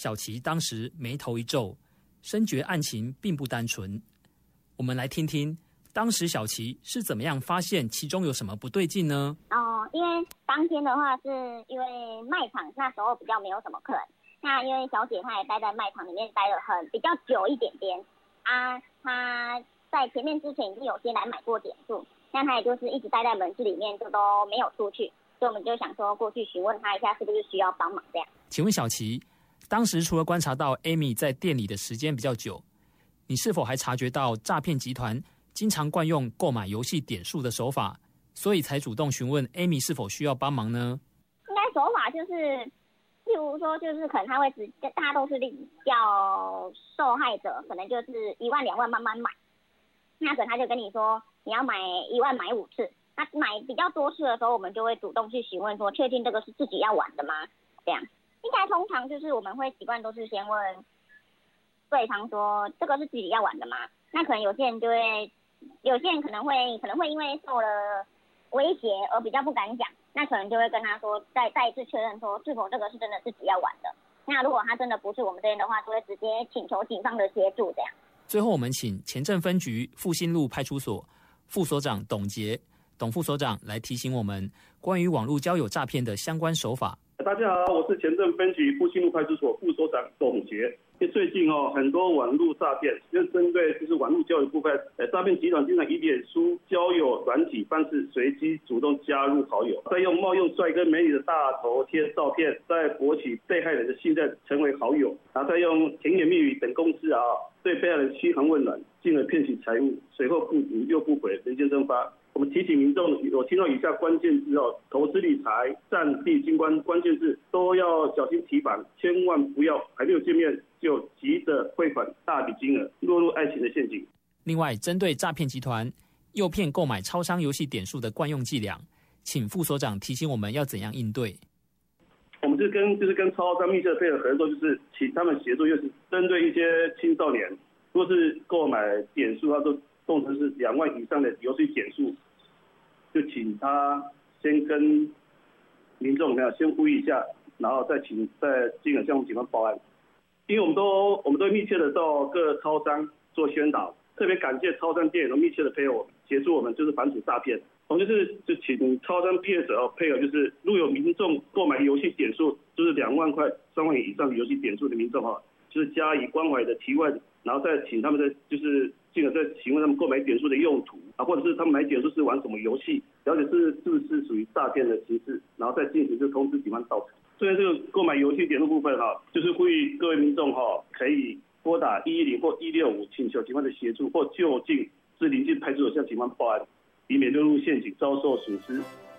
小琪当时眉头一皱，深觉案情并不单纯。我们来听听当时小琪是怎么样发现其中有什么不对劲呢？ 因为当天的话是因为卖场那时候比较没有什么客人，那因为小姐她也待在卖场里面待了比较久一点点啊，她在前面之前已经有先来买过点数，那她也就是一直待在门市里面，就都没有出去，所以我们就想说过去询问她一下是不是需要帮忙这样。 请问小琪，当时除了观察到 Amy 在店里的时间比较久，你是否还察觉到诈骗集团经常惯用购买游戏点数的手法，所以才主动询问 Amy 是否需要帮忙呢？ 应该手法就是，譬如说就是可能他会大家都是叫受害者，可能就是1万2万慢慢买，那可能他就跟你说你要买1万买5次，那买比较多次的时候，我们就会主动去询问说，确定这个是自己要玩的吗？这样应该通常就是我们会习惯都是先问对方说这个是自己要玩的吗？那可能有些人可能会因为受了威胁而比较不敢讲，那可能就会跟他说再一次确认说是否这个是真的自己要玩的。那如果他真的不是我们这边的话，就会直接请求警方的协助这样。 最后我们请前镇分局复兴路派出所副所长董杰董副所长来提醒我们关于网络交友诈骗的相关手法。 大家好，我是前镇分局复兴路派出所副所长董杰。最近很多网络诈骗，就针对就是网络交友部分，诈骗集团经常以脸书交友软体方式随机主动加入好友，再用冒用帅哥美女的大头贴照片，再博取被害人的信任成为好友，然后再用甜言蜜语等公式对被害人嘘寒问暖，进而骗取财物，随后不读又不回，人间蒸发。我们提醒民众，有听到以下关键字投资理财、战地经关关键字都要小心提防，千万不要还没有见面就急着汇款大笔金额，落入爱情的陷阱。 另外，针对诈骗集团诱骗购买超商游戏点数的惯用伎俩，请副所长提醒我们要怎样应对。 我们就是跟超商密切的配合合作，就是请他们协助，就是针对一些青少年，如果是购买点数，他说动辄是2万以上的游戏点数，就请他先跟民众先呼吁一下，然后再进而向我们警方报案。因为我们都密切的到各超商做宣导，特别感谢超商店员都密切的配合我们，协助我们就是防止诈骗。我们就请超商业者配合，就是如果有民众购买游戏点数就是2万块、3万以上的游戏点数的民众就是加以关怀的提问，然后再请他们就是进而再询问他们购买点数的用途或者是他们买点数是玩什么游戏，了解是不是属于诈骗的形式，然后再进行就通知警方到场。所以这个购买游戏点数部分就是呼吁各位民众可以拨打110或165，请求警方的协助，或就近至邻近派出所向警方报案，以免落入陷阱遭受损失。